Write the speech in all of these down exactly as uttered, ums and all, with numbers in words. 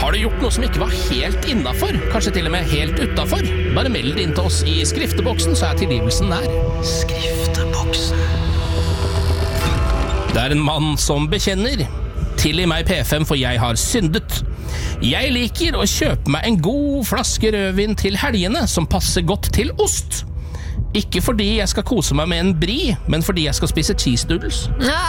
Har du gjort noe som ikke var helt innenfor, kanskje til og med helt utenfor? Bare meld det inn til oss i skrifteboksen, så er tilgivelsen nær. Skrifteboksen. Det er en mann som bekjenner. Tilgi meg P fem, for jeg har syndet. Jeg liker å kjøpe meg en god flaske rødvin til helgene som passer godt til ost. Ikke fordi jeg skal kose meg med en bri, men fordi jeg skal spise cheese doodles.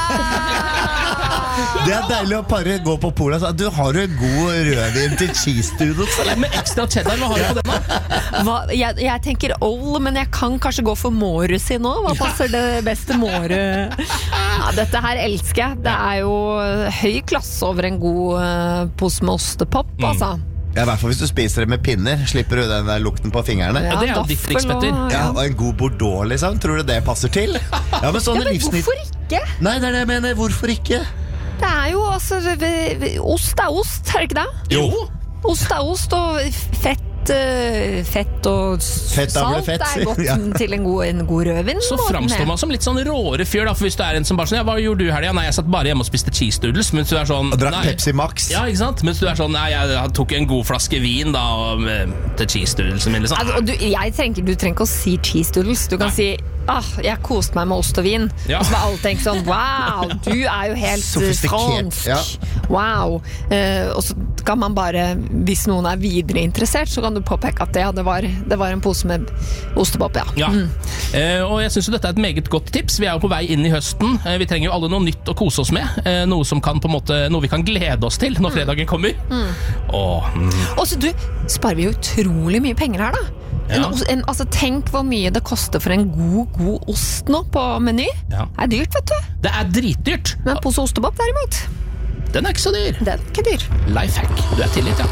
Det er deilig å bare gå på polet. Du har jo god rødvin til cheese doodles, eller? Med ekstra cheddar, hva har du på den da? Hva, jeg, jeg tenker old, men jeg kan kanskje gå for Morus i nå. Hva passer det beste Moru? Ja, dette her elsker jeg. Det er jo høy klasse over en god uh, pose med ostepop, altså. Ja, i hvert fall hvis du spiser det med pinner. Slipper du den der lukten på fingrene. Ja, det er jo ditt triks, Petter. Ja, og en god Bordeaux, liksom. Tror du det passer til? Ja, men sånne ja, men livsnytt... hvorfor ikke? Nei, det er det jeg mener. Hvorfor ikke? Det er jo, altså, ost er ost, er det ikke det? Jo. Ost er ost, og fett fett og fett salt fett. er godt ja. Til en god, en god rødvin. Så framstår man som litt sånn råre fyr da, for hvis du er en som bare sånn, ja, hva gjorde du her? Ja, nei, jeg satt bare hjemme og spiste cheese doodles, mens du er sånn, og drakk nei. Pepsi Max. Ja, ikke sant? Mens du er sånn, nei, jeg tok en god flaske vin da, og, til cheese doodles min, liksom. Altså, og du, jeg trenger, du trenger ikke å si cheese doodles, du kan nei. Si ah, jeg koste meg med ost og vin. Ja. Og så må alle tenke sånn, wow, du er jo helt fransk. Ja. Wow. Uh, og så kan man bare, hvis noen er videre interessert, så kan du påpeke at det, ja, det, var, det var en pose med ostepop, ja. Ja. Mm. Uh, og jeg synes jo dette er et meget godt tips. Vi er jo på vei inn i høsten. Uh, vi trenger jo alle noe nytt å kose oss med. Uh, noe som kan på en måte, noe vi kan glede oss til når fredagen kommer. Mm. Og mm. så du, sparer vi jo utrolig mye penger her da. Ja. En, en, altså, tenk hvor mye det koster for en god, god ost nå på Meny. Ja. Det er dyrt, vet du. Det er dritdyrt. Men en pose ostepop derimot, den er ikke så dyr. Den er ikke dyr. Lifehack, du er tilgitt, ja.